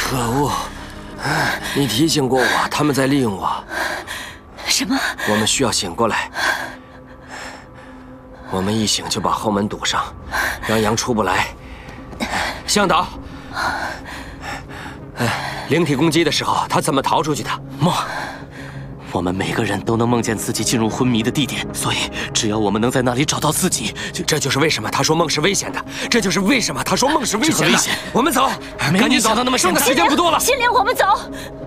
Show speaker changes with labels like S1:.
S1: 可恶！你提醒过我，他们在利用我。
S2: 什么？
S1: 我们需要醒过来。我们一醒就把后门堵上，让羊出不来。向导，灵体攻击的时候，他怎么逃出去的？
S3: 梦。 我们每个人都能梦见自己进入昏迷的地点，所以只要我们能在那里找到自己，
S1: 这就是为什么他说梦是危险的。这就是为什么他说梦是危险的。
S3: 危险！
S1: 我们走，赶紧走，剩的时间不多了。
S2: 心灵，我们走。